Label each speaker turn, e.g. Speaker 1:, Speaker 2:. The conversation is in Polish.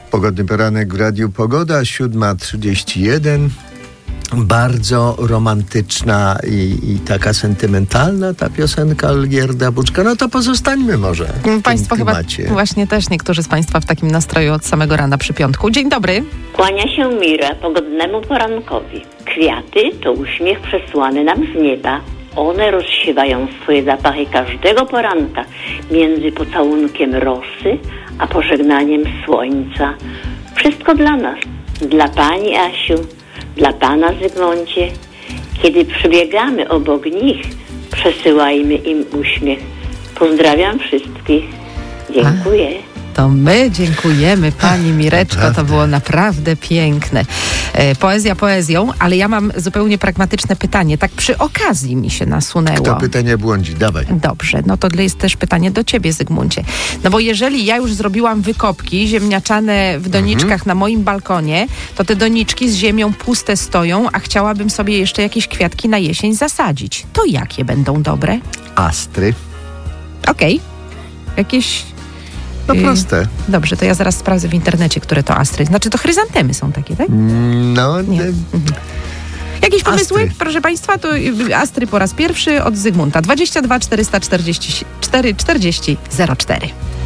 Speaker 1: Pogodny poranek w Radiu Pogoda, 7:31. Bardzo romantyczna i taka sentymentalna ta piosenka Olgierda Buczka. No to pozostańmy może w
Speaker 2: Państwo
Speaker 1: tym
Speaker 2: chyba
Speaker 1: klimacie.
Speaker 2: właśnie też niektórzy z Państwa w takim nastroju od samego rana przy piątku. Dzień dobry.
Speaker 3: Kłania się Mira pogodnemu porankowi. Kwiaty to uśmiech przesłany nam z nieba. One rozsiewają swoje zapachy każdego poranka między pocałunkiem rosy a pożegnaniem słońca. Wszystko dla nas, dla pani Asiu, dla pana Zygmuncie. Kiedy przebiegamy obok nich, przesyłajmy im uśmiech. Pozdrawiam wszystkich. Dziękuję.
Speaker 2: To my dziękujemy Pani Mireczko, to było naprawdę piękne. Poezja poezją, ale ja mam zupełnie pragmatyczne pytanie. Tak przy okazji mi się nasunęło.
Speaker 1: Kto pytania błądzi? Dawaj.
Speaker 2: Dobrze, no to jest też pytanie do Ciebie, Zygmuncie. No bo jeżeli ja już zrobiłam wykopki ziemniaczane w doniczkach na moim balkonie, to te doniczki z ziemią puste stoją, a chciałabym sobie jeszcze jakieś kwiatki na jesień zasadzić. To jakie będą dobre?
Speaker 1: Astry.
Speaker 2: Okej. Jakieś...
Speaker 1: No proste.
Speaker 2: Dobrze, to ja zaraz sprawdzę w internecie, które to astry. Znaczy to chryzantemy są takie, tak?
Speaker 1: No,
Speaker 2: Nie. Jakieś pomysły,
Speaker 1: Astry.
Speaker 2: proszę Państwa? To astry po raz pierwszy od Zygmunta. 22 444 40 04.